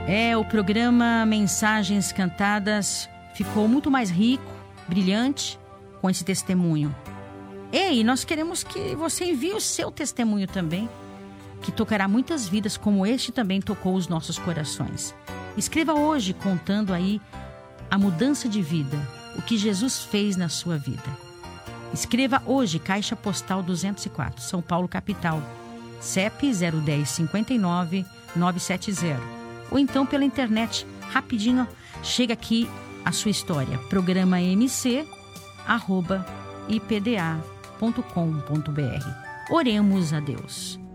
O programa Mensagens Cantadas ficou muito mais rico, brilhante com esse testemunho. E nós queremos que você envie o seu testemunho também, que tocará muitas vidas, como este também tocou os nossos corações. Escreva hoje contando aí a mudança de vida, o que Jesus fez na sua vida. Escreva hoje, Caixa Postal 204, São Paulo, capital, CEP 010-59-970. Ou então pela internet, rapidinho, chega aqui a sua história. Programa mc@ipda.com.br. Oremos a Deus.